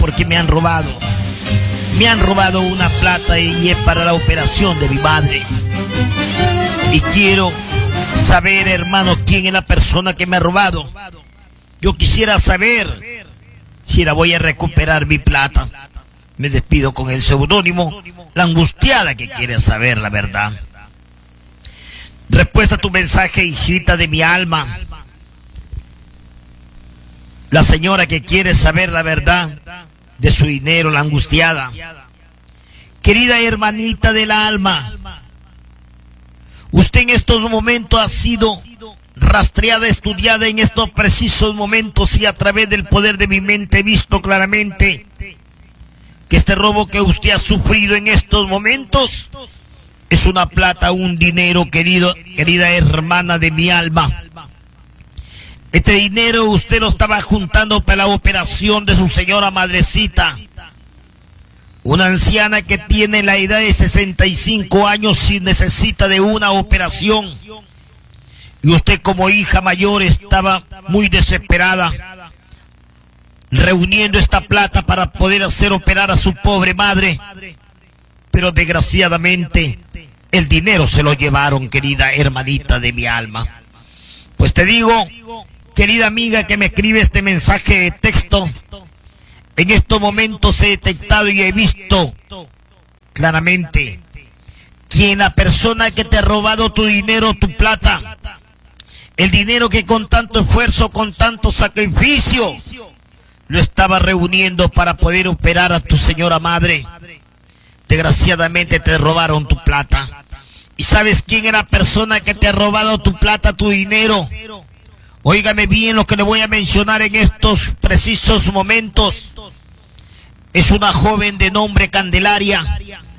porque me han robado. Me han robado una plata y es para la operación de mi madre. Y quiero saber, hermano, quién es la persona que me ha robado. Yo quisiera saber si la voy a recuperar mi plata. Me despido con el seudónimo La Angustiada, que quiere saber la verdad. Respuesta a tu mensaje, hijita de mi alma. La señora que quiere saber la verdad de su dinero, la angustiada. Querida hermanita del alma, usted en estos momentos ha sido rastreada, estudiada en estos precisos momentos, y a través del poder de mi mente he visto claramente que este robo que usted ha sufrido en estos momentos es una plata, un dinero, querida hermana de mi alma. Este dinero usted lo estaba juntando para la operación de su señora madrecita, una anciana que tiene la edad de 65 años y necesita de una operación. Y usted como hija mayor estaba muy desesperada, reuniendo esta plata para poder hacer operar a su pobre madre. Pero desgraciadamente el dinero se lo llevaron, querida hermanita de mi alma. Pues te digo, querida amiga que me escribe este mensaje de texto, en estos momentos he detectado y he visto claramente quién la persona que te ha robado tu dinero, tu plata, el dinero que con tanto esfuerzo, con tanto sacrificio lo estaba reuniendo para poder operar a tu señora madre. Desgraciadamente te robaron tu plata. ¿Y sabes quién es la persona que te ha robado tu plata, tu dinero? Óigame bien lo que le voy a mencionar en estos precisos momentos. Es una joven de nombre Candelaria,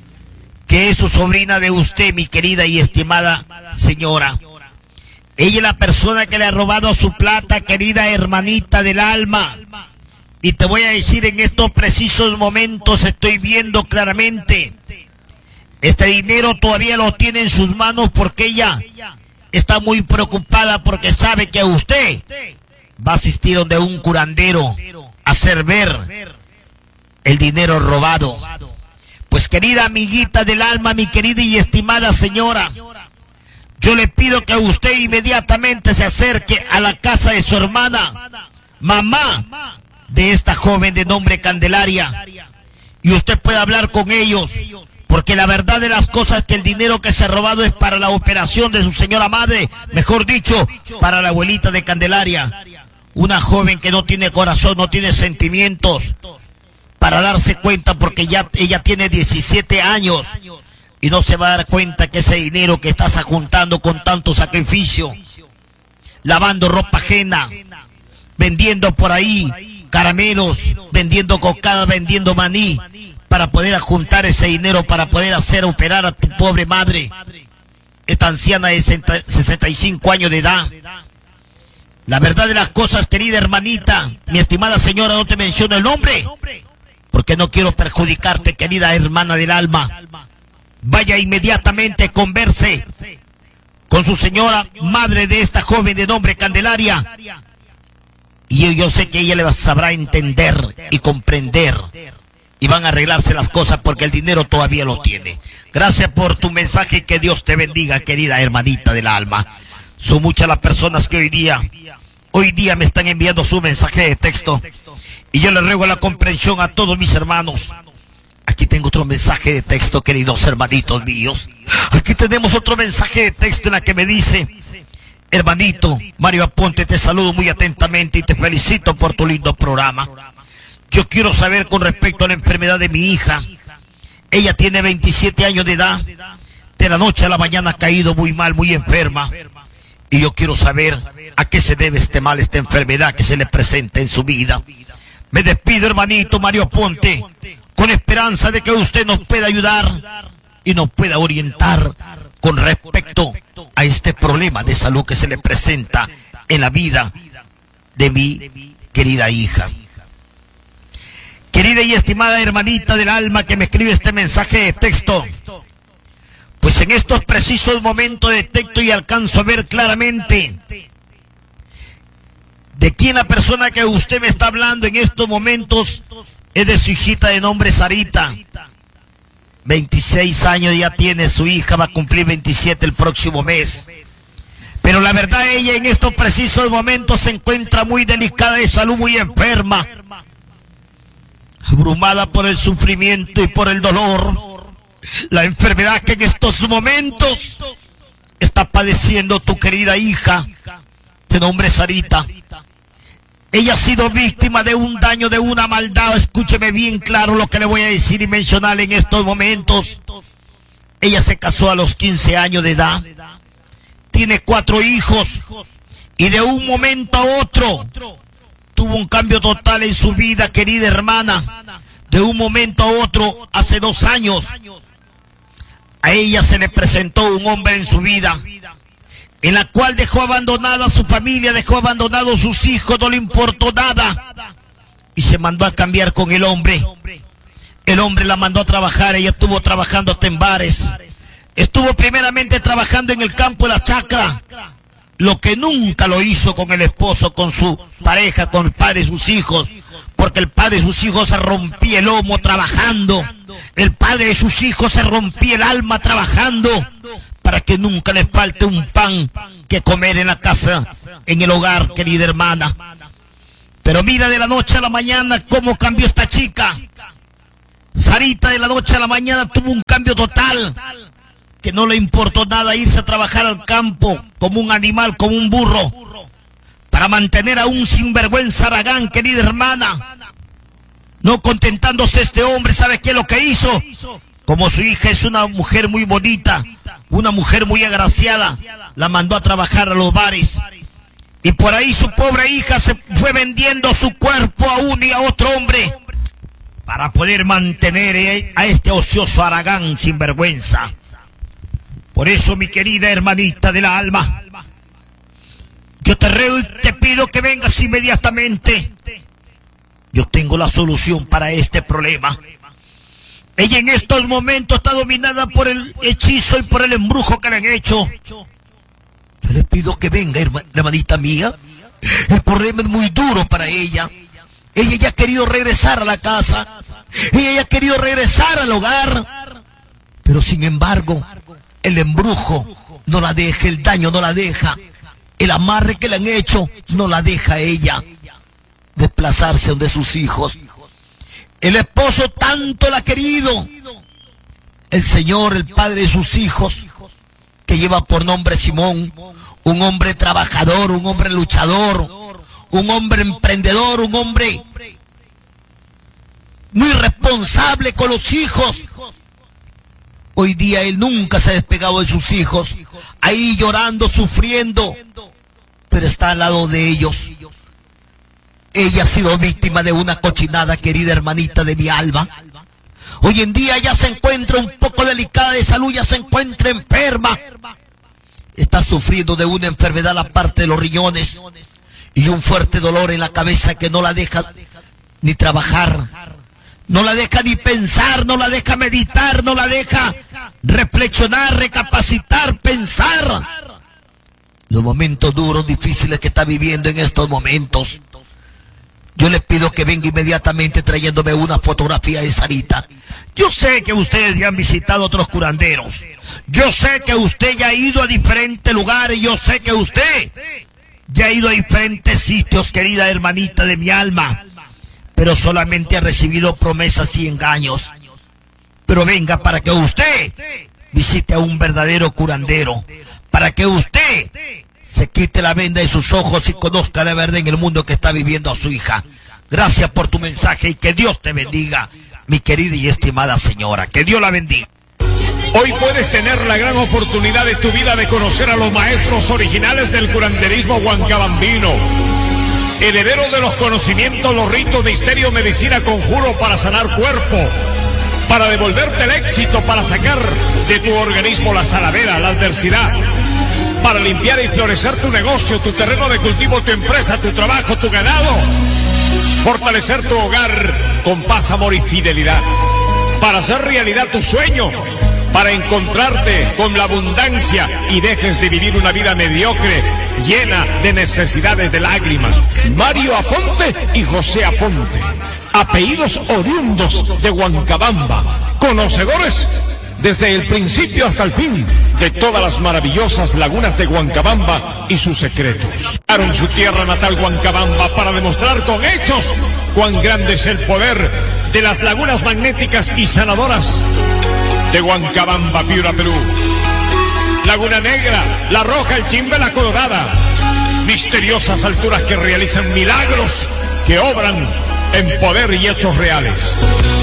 que es su sobrina de usted, mi querida y estimada señora. Ella es la persona que le ha robado su plata, querida hermanita del alma. Y te voy a decir, en estos precisos momentos estoy viendo claramente, este dinero todavía lo tiene en sus manos, porque ella está muy preocupada porque sabe que usted va a asistir donde un curandero a hacer ver el dinero robado. Pues querida amiguita del alma, mi querida y estimada señora, yo le pido que usted inmediatamente se acerque a la casa de su hermana, mamá de esta joven de nombre Candelaria, y usted puede hablar con ellos, porque la verdad de las cosas es que el dinero que se ha robado es para la operación de su señora madre, mejor dicho, para la abuelita de Candelaria, una joven que no tiene corazón, no tiene sentimientos para darse cuenta, porque ya ella tiene 17 años y no se va a dar cuenta que ese dinero que estás juntando con tanto sacrificio, lavando ropa ajena, vendiendo por ahí caramelos, vendiendo cocada, vendiendo maní, para poder juntar ese dinero, para poder hacer operar a tu pobre madre, esta anciana de 65 años de edad. La verdad de las cosas, querida hermanita, mi estimada señora, no te menciono el nombre, porque no quiero perjudicarte, querida hermana del alma. Vaya inmediatamente, converse con su señora madre de esta joven de nombre Candelaria, y yo sé que ella le sabrá entender y comprender, y van a arreglarse las cosas, porque el dinero todavía lo tiene. Gracias por tu mensaje y que Dios te bendiga, querida hermanita del alma. Son muchas las personas que hoy día me están enviando su mensaje de texto, y yo le ruego la comprensión a todos mis hermanos. Aquí tengo otro mensaje de texto, queridos hermanitos míos. Aquí tenemos otro mensaje de texto en la que me dice: hermanito Mario Aponte, te saludo muy atentamente y te felicito por tu lindo programa. Yo quiero saber con respecto a la enfermedad de mi hija. Ella tiene 27 años de edad. De la noche a la mañana ha caído muy mal, muy enferma. Y yo quiero saber a qué se debe este mal, esta enfermedad que se le presenta en su vida. Me despido, hermanito Mario Aponte, con esperanza de que usted nos pueda ayudar y nos pueda orientar con respecto a este problema de salud que se le presenta en la vida de mi querida hija. Querida y estimada hermanita del alma que me escribe este mensaje de texto, pues en estos precisos momentos detecto y alcanzo a ver claramente de quién la persona que usted me está hablando en estos momentos es de su hijita de nombre Sarita. 26 años ya tiene su hija, va a cumplir 27 el próximo mes. Pero la verdad, ella en estos precisos momentos se encuentra muy delicada de salud, muy enferma, abrumada por el sufrimiento y por el dolor. La enfermedad que en estos momentos está padeciendo tu querida hija, de nombre Sarita. Ella ha sido víctima de un daño, de una maldad. Escúcheme bien claro lo que le voy a decir y mencionar en estos momentos. Ella se casó a los 15 años de edad. Tiene 4 hijos. Y de un momento a otro tuvo un cambio total en su vida, querida hermana. De un momento a otro, hace 2 años, a ella se le presentó un hombre en su vida, en la cual dejó abandonada a su familia, dejó abandonados sus hijos, no le importó nada, y se mandó a cambiar con el hombre. El hombre la mandó a trabajar, ella estuvo trabajando hasta en bares, estuvo primeramente trabajando en el campo de la chacra, lo que nunca lo hizo con el esposo, con su pareja, con el padre de sus hijos, porque el padre de sus hijos se rompía el lomo trabajando, el padre de sus hijos se rompía el alma trabajando, para que nunca les falte un pan que comer en la casa, en el hogar, querida hermana. Pero mira, de la noche a la mañana cómo cambió esta chica. Sarita de la noche a la mañana tuvo un cambio total, que no le importó nada irse a trabajar al campo como un animal, como un burro, para mantener a un sinvergüenza Aragán, querida hermana. No contentándose este hombre, ¿sabe qué es lo que hizo? Como su hija es una mujer muy bonita, una mujer muy agraciada, la mandó a trabajar a los bares. Y por ahí su pobre hija se fue vendiendo su cuerpo a uno y a otro hombre para poder mantener a este ocioso Aragán sin vergüenza. Por eso, mi querida hermanita del alma, yo te ruego y te pido que vengas inmediatamente. Yo tengo la solución para este problema. Ella en estos momentos está dominada por el hechizo y por el embrujo que le han hecho. Yo le pido que venga, hermanita mía. El problema es muy duro para ella. Ella ya ha querido regresar a la casa. Ella ya ha querido regresar al hogar. Pero sin embargo, el embrujo no la deja, el daño no la deja. El amarre que le han hecho no la deja a ella desplazarse donde sus hijos. El esposo tanto la ha querido. El Señor, el padre de sus hijos, que lleva por nombre Simón, un hombre trabajador, un hombre luchador, un hombre emprendedor, un hombre muy responsable con los hijos. Hoy día él nunca se ha despegado de sus hijos, ahí llorando, sufriendo, pero está al lado de ellos. Ella ha sido víctima de una cochinada, querida hermanita de mi alma. Hoy en día ya se encuentra un poco delicada de salud, ya se encuentra enferma. Está sufriendo de una enfermedad a la parte de los riñones y un fuerte dolor en la cabeza que no la deja ni trabajar, no la deja ni pensar, no la deja meditar, no la deja reflexionar, recapacitar, pensar. Los momentos duros, difíciles que está viviendo en estos momentos. Yo les pido que venga inmediatamente trayéndome una fotografía de Sarita. Yo sé que ustedes ya han visitado otros curanderos. Yo sé que usted ya ha ido a diferentes lugares. Yo sé que usted ya ha ido a diferentes sitios, querida hermanita de mi alma. Pero solamente ha recibido promesas y engaños. Pero venga para que usted visite a un verdadero curandero. Para que usted se quite la venda de sus ojos y conozca la verdad en el mundo que está viviendo a su hija. Gracias por tu mensaje y que Dios te bendiga, mi querida y estimada señora. Que Dios la bendiga. Hoy puedes tener la gran oportunidad de tu vida de conocer a los maestros originales del curanderismo huancabambino. Herederos de los conocimientos, los ritos, misterio, medicina, conjuro para sanar cuerpo, para devolverte el éxito, para sacar de tu organismo la saladera, la adversidad, para limpiar y florecer tu negocio, tu terreno de cultivo, tu empresa, tu trabajo, tu ganado, fortalecer tu hogar con paz, amor y fidelidad, para hacer realidad tu sueño, para encontrarte con la abundancia y dejes de vivir una vida mediocre, llena de necesidades, de lágrimas. Mario Aponte y José Aponte. apellidos oriundos de Huancabamba, conocedores desde el principio hasta el fin de todas las maravillosas lagunas de Huancabamba y sus secretos. Usaron su tierra natal Huancabamba para demostrar con hechos cuán grande es el poder de las lagunas magnéticas y sanadoras de Huancabamba, Piura, Perú. Laguna Negra, La Roja, El Chimbe, La Colorada. Misteriosas alturas que realizan milagros, que obran en poder y hechos reales.